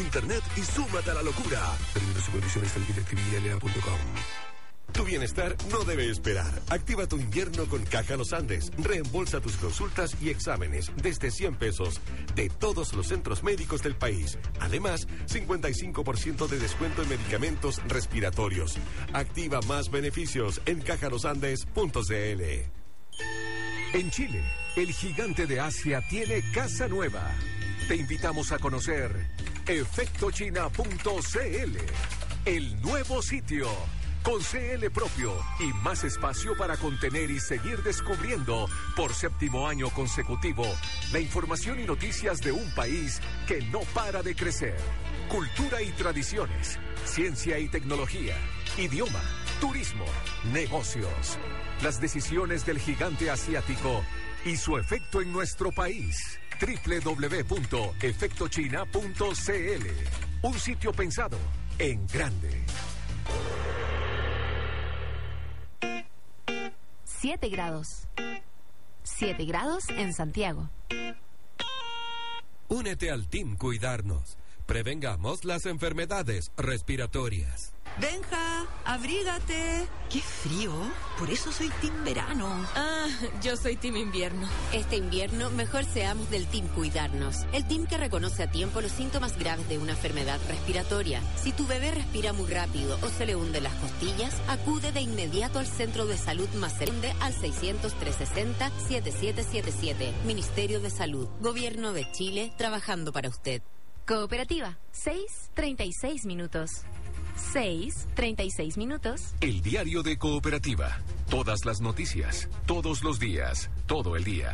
internet y súmate a la locura. Términos y condiciones en directivilia.com. Tu bienestar no debe esperar. Activa tu invierno con Caja Los Andes. Reembolsa tus consultas y exámenes desde 100 pesos de todos los centros médicos del país. Además, 55% de descuento en medicamentos respiratorios. Activa más beneficios en cajalosandes.cl. En Chile, el gigante de Asia tiene casa nueva. Te invitamos a conocer efectochina.cl, el nuevo sitio. Con CL propio y más espacio para contener y seguir descubriendo por 7º año consecutivo la información y noticias de un país que no para de crecer. Cultura y tradiciones, ciencia y tecnología, idioma, turismo, negocios. Las decisiones del gigante asiático y su efecto en nuestro país. www.efectochina.cl. Un sitio pensado en grande. 7 grados. 7 grados en Santiago. Únete al Team Cuidarnos. Prevengamos las enfermedades respiratorias. Benja, abrígate. ¡Qué frío! Por eso soy team verano. Ah, yo soy team invierno. Este invierno, mejor seamos del Team Cuidarnos. El team que reconoce a tiempo los síntomas graves de una enfermedad respiratoria. Si tu bebé respira muy rápido o se le hunden las costillas, acude de inmediato al centro de salud más cercano al 600-360-7777. Ministerio de Salud. Gobierno de Chile, trabajando para usted. Cooperativa, 6:36 minutos. 6:36 minutos. El diario de Cooperativa. Todas las noticias, todos los días, todo el día.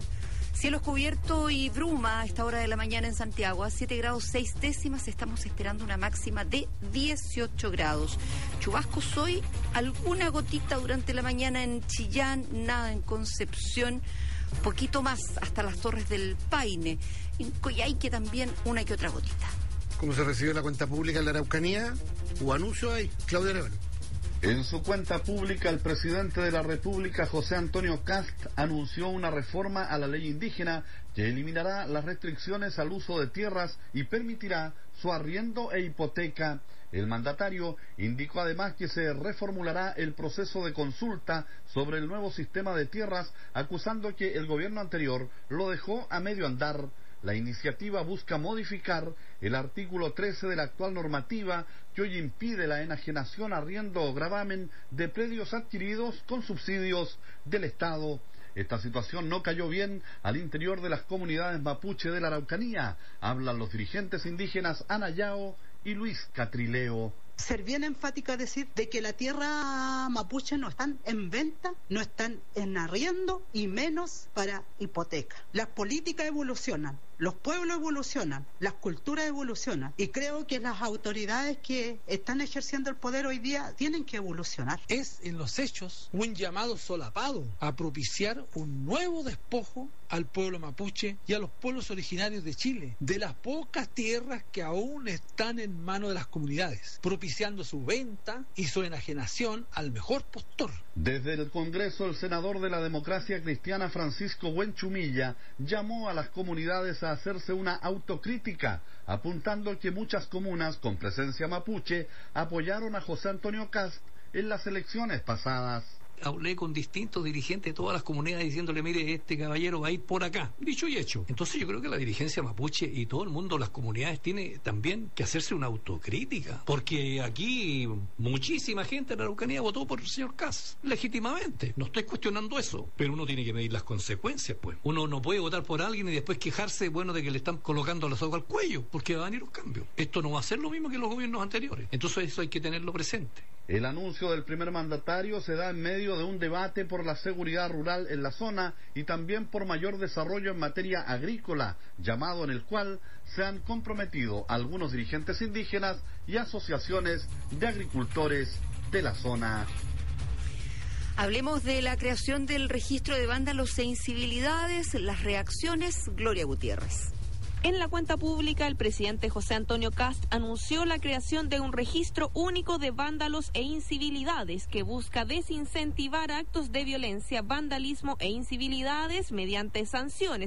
Cielo cubierto y bruma a esta hora de la mañana en Santiago. A 7 grados 6 décimas estamos esperando una máxima de 18 grados. Chubascos hoy, alguna gotita durante la mañana en Chillán, nada en Concepción. Poquito más hasta las Torres del Paine. En Coyhaique también una que otra gotita. ¿Cómo se recibió la cuenta pública en la Araucanía? ¿Hubo anuncio ahí? Claudia Arevalo. En su cuenta pública, el presidente de la República, José Antonio Kast, anunció una reforma a la ley indígena que eliminará las restricciones al uso de tierras y permitirá su arriendo e hipoteca. El mandatario indicó además que se reformulará el proceso de consulta sobre el nuevo sistema de tierras, acusando que el gobierno anterior lo dejó a medio andar. La iniciativa busca modificar el artículo 13 de la actual normativa que hoy impide la enajenación, arriendo o gravamen de predios adquiridos con subsidios del Estado. Esta situación no cayó bien al interior de las comunidades mapuche de la Araucanía. Hablan los dirigentes indígenas Ana Yao y Luis Catrileo. Ser bien enfática a decir de que la tierra mapuche no están en venta, no están en arriendo y menos para hipoteca. Las políticas evolucionan, los pueblos evolucionan, las culturas evolucionan y creo que las autoridades que están ejerciendo el poder hoy día tienen que evolucionar. Es en los hechos un llamado solapado a propiciar un nuevo despojo al pueblo mapuche y a los pueblos originarios de Chile, de las pocas tierras que aún están en manos de las comunidades, propiciando su venta y su enajenación al mejor postor. Desde el Congreso, el senador de la Democracia Cristiana, Francisco Buenchumilla, llamó a las comunidades a hacerse una autocrítica, apuntando que muchas comunas con presencia mapuche apoyaron a José Antonio Kast en las elecciones pasadas. Hablé con distintos dirigentes de todas las comunidades diciéndole, mire, este caballero va a ir por acá, dicho y hecho. Entonces yo creo que la dirigencia mapuche y todo el mundo, las comunidades, tiene también que hacerse una autocrítica, porque aquí muchísima gente en la Araucanía votó por el señor Kast, legítimamente, no estoy cuestionando eso, pero uno tiene que medir las consecuencias, pues. Uno no puede votar por alguien y después quejarse, bueno, de que le están colocando la soga al cuello, porque va a venir un cambio. Esto no va a ser lo mismo que los gobiernos anteriores, entonces eso hay que tenerlo presente. El anuncio del primer mandatario se da en medio de un debate por la seguridad rural en la zona y también por mayor desarrollo en materia agrícola, llamado en el cual se han comprometido algunos dirigentes indígenas y asociaciones de agricultores de la zona. Hablemos de la creación del registro de vándalos e incivilidades, las reacciones, Gloria Gutiérrez. En la cuenta pública, el presidente José Antonio Kast anunció la creación de un registro único de vándalos e incivilidades que busca desincentivar actos de violencia, vandalismo e incivilidades mediante sanciones